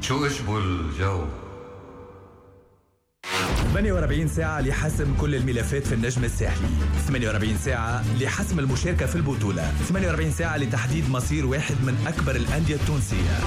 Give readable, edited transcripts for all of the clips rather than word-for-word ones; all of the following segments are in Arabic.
شو اشبه الجو؟ 48 ساعة لحسم كل الملفات في النجم الساحلي، 48 ساعة لحسم المشاركة في البطولة، 48 ساعة لتحديد مصير واحد من أكبر الأندية التونسية.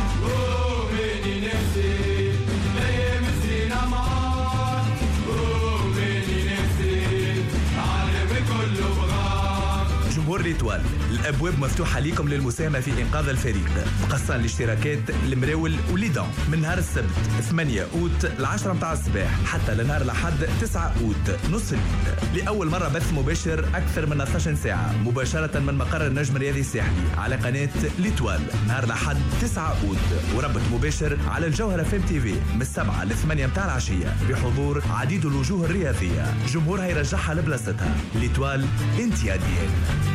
جمهور ليتوال، الأبواب مفتوحة لكم للمساهمة في إنقاذ الفريق. تقسم الاشتراكات المراول وليدان من نهار السبت 8 أوت ل10 متاع الصباح حتى لنهار الأحد 9 أوت نص الليل. لأول مرة بث مباشر أكثر من 12 ساعة مباشرة من مقر النجم الرياضي الساحلي على قناة ليتوال نهار الأحد 9 أوت، وربط مباشر على الجوهرة فيم تي في من 7 ل 8 متاع العشية بحضور عديد الوجوه الرياضية. جمهور هيرجعها لبلاصتها. ليتوال انت يا ديال.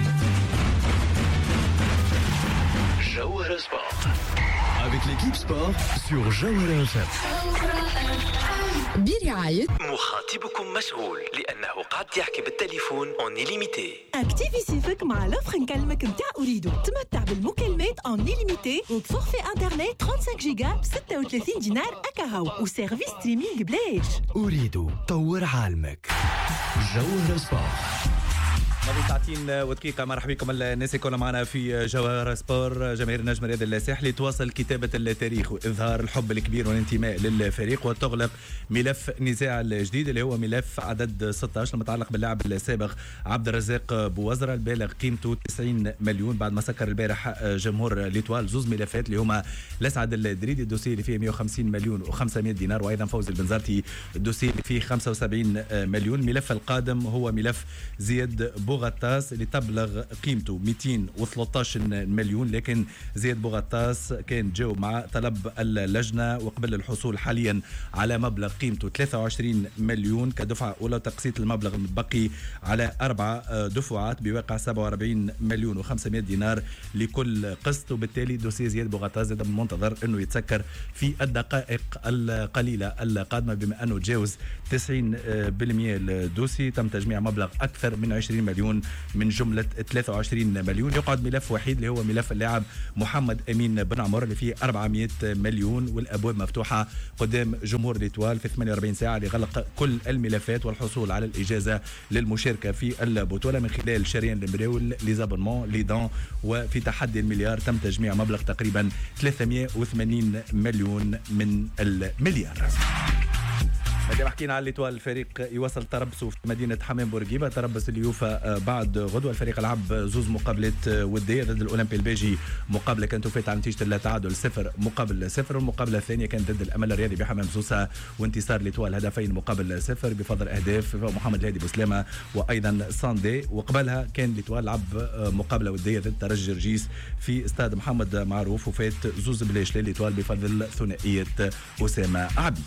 Jawara Sport. Avec l'équipe sport sur Jawara FM. برعاية مخاطبكم مشغول لأنه قاعد يحكي بالتليفون اون إليميتي. اكتيفي سيفك مع لوفر نكلمك متاع أريدو. تمتع بالمكالمات اون إليميتي وبفورفي انترنت 35 جيجا ب 36 دينار أكاهو وسيرفيس ستريمينج بلاش. أريدو طور عالمك. جوهرة سبورت. ماضي ساعتين ودقيقة. مرحبا بكم الناس يكونوا معنا في جوهرة سبور. جماهير النجم الرياضي الساحلي تواصل كتابة التاريخ وإظهار الحب الكبير والانتماء للفريق، وتغلق ملف النزاع الجديد اللي هو ملف عدد 16 المتعلق باللاعب السابق عبد الرزاق بوزرة البالغ قيمته 90 مليون بعد ما سكر البارح جمهور ليتوال زوز ملفات اللي هما الأسعد الدريدي الدوسي اللي فيه 150 مليون و500 دينار، وأيضا فوزي البنزرتي الدوسي اللي فيه 75 مليون. الملف القادم هو ملف زياد بوغطاس اللي تبلغ قيمته 213 مليون، لكن زياد بوغطاس كان جو مع طلب اللجنة وقبل الحصول حاليا على مبلغ قيمته 23 مليون كدفعة أولى، وتقسيط المبلغ المتبقي على 4 دفعات بواقع 47 مليون و500 دينار لكل قسط. وبالتالي دوسي زياد بوغطاس من المنتظر أنه يتسكر في الدقائق القليلة القادمة، بما أنه تجاوز 90% الدوسي. تم تجميع مبلغ أكثر من 20 مليون من جملة 23 مليون. يقعد ملف وحيد اللي هو ملف اللاعب محمد أمين بن عمر اللي فيه 400 مليون، والأبواب مفتوحة قدام جمهور ليتوال في 48 ساعة لغلق كل الملفات والحصول على الإجازة للمشاركة في البطولة من خلال شريان المراول ليزابونمون ليدان. وفي تحدي المليار تم تجميع مبلغ تقريبا 380 مليون من المليار. بعد حكينا على ليتوال الفريق يواصل تربصه في مدينة حمام بورقيبة. تربص اليوفا بعد غدوة. الفريق لعب زوز مقابلات ودية ضد الأولمبي البيجي، مقابلة كانت تفات على نتيجة التعادل 0-0. والمقابلة الثانية كانت ضد الأمل الرياضي بحمام سوسة، وانتصار ليتوال هدفين مقابل 0 بفضل أهداف محمد الهادي بوسلامة وأيضا ساندي. وقبلها كان ليتوال لعب مقابلة ودية ضد ترجي جرجيس في استاد محمد معروف وفات زوز بلاش لليتوال بفضل ثنائية أسامة عبيد.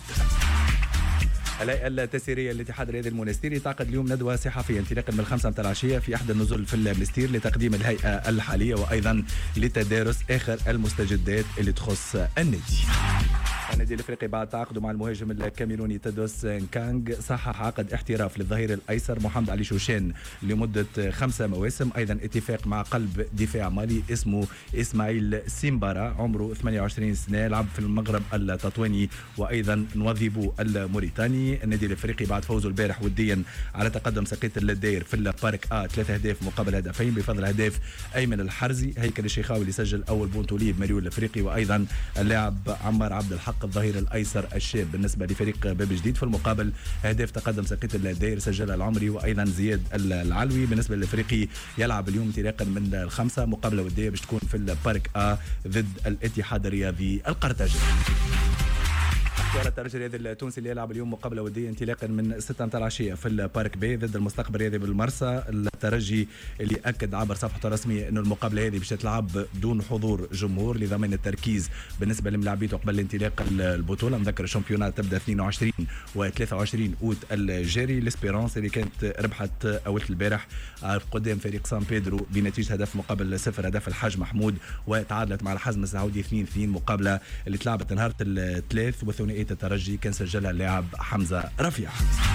الهيئة التسييرية للاتحاد الرياضي المونستيري تعقد اليوم ندوة صحفية انطلاقا من 5 متاع العشية في أحد النزل في المنستير لتقديم الهيئة الحالية وأيضا لتدارس آخر المستجدات اللي تخص النادي. النادي الافريقي بعد تعاقده مع المهاجم الكاميروني تادوس نكانغ صحح عقد احتراف للظهير الايسر محمد علي شوشان لمده 5 مواسم. ايضا اتفاق مع قلب دفاع مالي اسمه اسماعيل سيمبارا عمره 28 سنه لعب في المغرب التطواني وايضا نواظيبو الموريتاني. النادي الافريقي بعد فوزه البارح وديا على تقدم سقيط الداير في البارك 3 أهداف مقابل هدفين بفضل هدف ايمن الحرزي. هيكل الشيخاوي اللي سجل اول بونتولي بمريول الافريقي، وايضا اللاعب عمار عبد الحق الظهير الايسر الشاب بالنسبه لفريق باب جديد. في المقابل اهداف تقدم سقيط الداير سجلها العمري وايضا زياد العلوي. بالنسبه للافريقي يلعب اليوم انطلاقا من 5 مقابله وديه باش تكون في البارك ضد الاتحاد الرياضي القرطاجي. الترجي الرياضي التونسي اللي يلعب اليوم مقابله وديه انطلاقا من 6 متاع العشيه في البارك بي ضد المستقبل الرياضي بالمرسى. الترجي اللي اكد عبر صفحته الرسميه انه المقابله هذه باش تلعب دون حضور جمهور لضمان التركيز بالنسبه لملاعبيته قبل انطلاق البطوله. مذكر الشامبيونات تبدا 22 و23 اوت الجاري. ليسبيرونس اللي كانت ربحت اول البارح قدام فريق سان بيدرو بنتيجه هدف مقابل 0 هدف الحاج محمود، وتعادلت مع الحزم السعودي 2-2 مقابله اللي تلعبت نهار الثلاث وثنائيه الترجي كان سجلها اللاعب حمزه رفيع.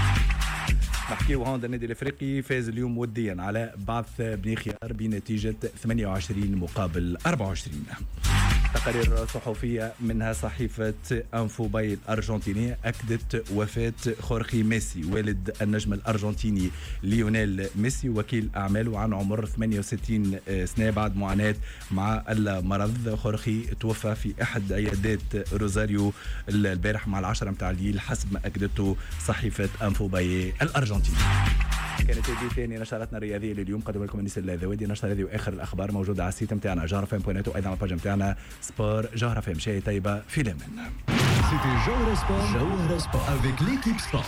نحكيو هون النادي الافريقي فاز اليوم وديا على بعث بني خيار بنتيجه 28 مقابل 24. تقارير صحفية منها صحيفة أنفوباي الأرجنتينية أكدت وفاة خورخي ميسي والد النجم الأرجنتيني ليونيل ميسي وكيل أعماله عن عمر 68 سنة بعد معاناة مع المرض. خورخي توفى في أحد عيادات روزاريو البارح مع 10 متاع الليل حسب ما أكدته صحيفة أنفوباي الأرجنتينية. كانت هذه ثاني نشراتنا الرياضيه لليوم. قدم لكم انيس الذوادي. نشر هذه واخر الاخبار موجوده على السيت نتاعنا جوهرفم.net وايضا على الباج نتاعنا سبور جوهرفم. شاي طيبه في الامان. C'était Joël Sport avec l'équipe Sport.